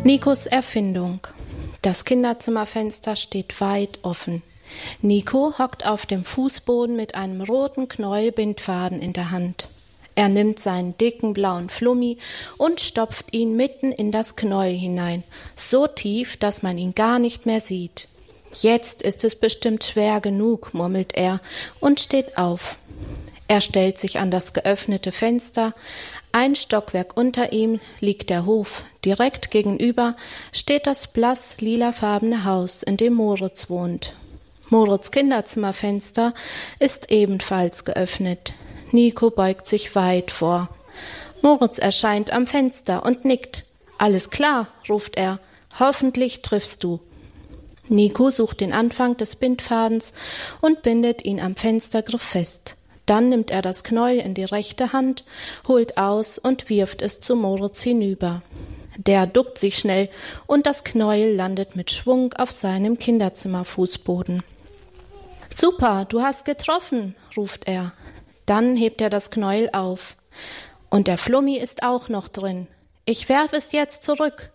Nikos Erfindung. Das Kinderzimmerfenster steht weit offen. Nico hockt auf dem Fußboden mit einem roten Knäuel Bindfaden in der Hand. Er nimmt seinen dicken blauen Flummi und stopft ihn mitten in das Knäuel hinein, so tief, dass man ihn gar nicht mehr sieht. Jetzt ist es bestimmt schwer genug, murmelt er und steht auf. Er stellt sich an das geöffnete Fenster. Ein Stockwerk unter ihm liegt der Hof. Direkt gegenüber steht das blass lilafarbene Haus, in dem Moritz wohnt. Moritz' Kinderzimmerfenster ist ebenfalls geöffnet. Nico beugt sich weit vor. Moritz erscheint am Fenster und nickt. »Alles klar«, ruft er. »Hoffentlich triffst du.« Nico sucht den Anfang des Bindfadens und bindet ihn am Fenstergriff fest. Dann nimmt er das Knäuel in die rechte Hand, holt aus und wirft es zu Moritz hinüber. Der duckt sich schnell und das Knäuel landet mit Schwung auf seinem Kinderzimmerfußboden. »Super, du hast getroffen«, ruft er. Dann hebt er das Knäuel auf. »Und der Flummi ist auch noch drin. Ich werf es jetzt zurück.«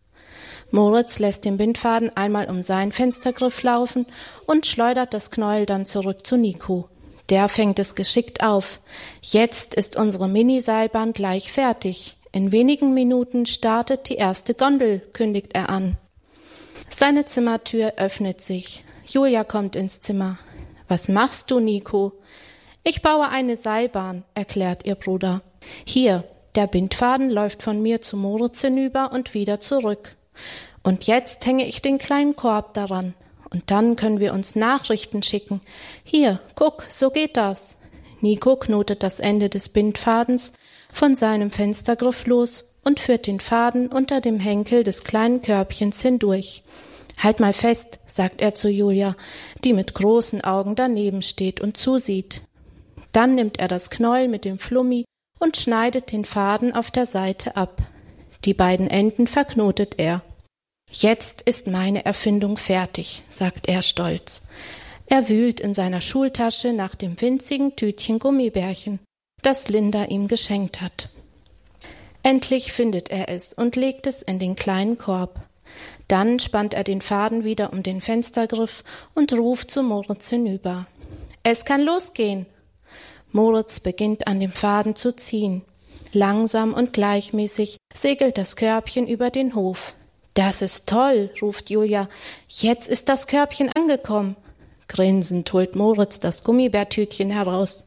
Moritz lässt den Bindfaden einmal um seinen Fenstergriff laufen und schleudert das Knäuel dann zurück zu Nico. Der fängt es geschickt auf. »Jetzt ist unsere Miniseilbahn gleich fertig. In wenigen Minuten startet die erste Gondel«, kündigt er an. Seine Zimmertür öffnet sich. Julia kommt ins Zimmer. »Was machst du, Nico?« »Ich baue eine Seilbahn«, erklärt ihr Bruder. »Hier, der Bindfaden läuft von mir zu Moritz hinüber und wieder zurück. Und jetzt hänge ich den kleinen Korb daran. Und dann können wir uns Nachrichten schicken. Hier, guck, so geht das.« Nico knotet das Ende des Bindfadens von seinem Fenstergriff los und führt den Faden unter dem Henkel des kleinen Körbchens hindurch. »Halt mal fest«, sagt er zu Julia, die mit großen Augen daneben steht und zusieht. Dann nimmt er das Knäuel mit dem Flummi und schneidet den Faden auf der Seite ab. Die beiden Enden verknotet er. »Jetzt ist meine Erfindung fertig«, sagt er stolz. Er wühlt in seiner Schultasche nach dem winzigen Tütchen Gummibärchen, das Linda ihm geschenkt hat. Endlich findet er es und legt es in den kleinen Korb. Dann spannt er den Faden wieder um den Fenstergriff und ruft zu Moritz hinüber. »Es kann losgehen!« Moritz beginnt an dem Faden zu ziehen. Langsam und gleichmäßig segelt das Körbchen über den Hof. »Das ist toll«, ruft Julia. »Jetzt ist das Körbchen angekommen.« Grinsend holt Moritz das Gummibärtütchen heraus.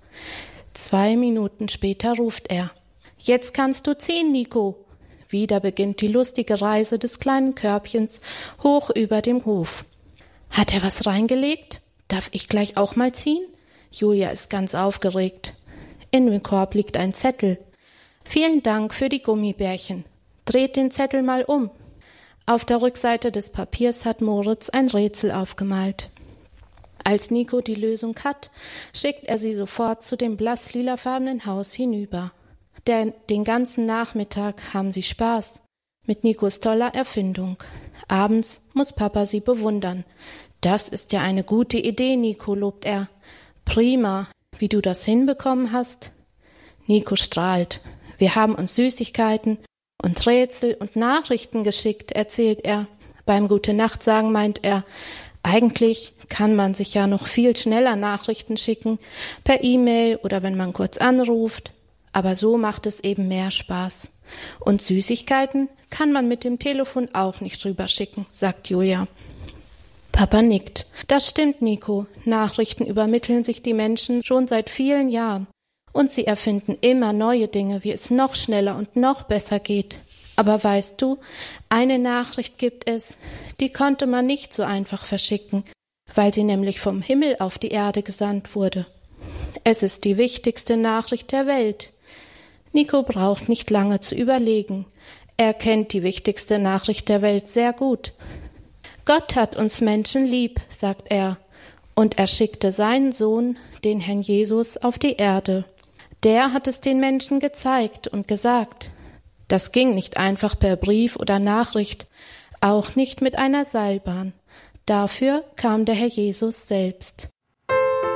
2 Minuten später ruft er. »Jetzt kannst du ziehen, Nico.« Wieder beginnt die lustige Reise des kleinen Körbchens hoch über dem Hof. »Hat er was reingelegt? Darf ich gleich auch mal ziehen?« Julia ist ganz aufgeregt. In dem Korb liegt ein Zettel. »Vielen Dank für die Gummibärchen. Dreht den Zettel mal um.« Auf der Rückseite des Papiers hat Moritz ein Rätsel aufgemalt. Als Nico die Lösung hat, schickt er sie sofort zu dem blass lilafarbenen Haus hinüber. Den ganzen Nachmittag haben sie Spaß mit Nikos toller Erfindung. Abends muss Papa sie bewundern. »Das ist ja eine gute Idee, Nico«, lobt er. »Prima, wie du das hinbekommen hast.« Nico strahlt. »Wir haben uns Süßigkeiten und Rätsel und Nachrichten geschickt«, erzählt er. Beim Gute-Nacht-Sagen meint er, eigentlich kann man sich ja noch viel schneller Nachrichten schicken, per E-Mail oder wenn man kurz anruft. Aber so macht es eben mehr Spaß. Und Süßigkeiten kann man mit dem Telefon auch nicht rüberschicken, sagt Julia. Papa nickt. Das stimmt, Nico. Nachrichten übermitteln sich die Menschen schon seit vielen Jahren. Und sie erfinden immer neue Dinge, wie es noch schneller und noch besser geht. Aber weißt du, eine Nachricht gibt es, die konnte man nicht so einfach verschicken, weil sie nämlich vom Himmel auf die Erde gesandt wurde. Es ist die wichtigste Nachricht der Welt. Nico braucht nicht lange zu überlegen. Er kennt die wichtigste Nachricht der Welt sehr gut. »Gott hat uns Menschen lieb«, sagt er, und er schickte seinen Sohn, den Herrn Jesus, auf die Erde. Der hat es den Menschen gezeigt und gesagt. Das ging nicht einfach per Brief oder Nachricht, auch nicht mit einer Seilbahn. Dafür kam der Herr Jesus selbst.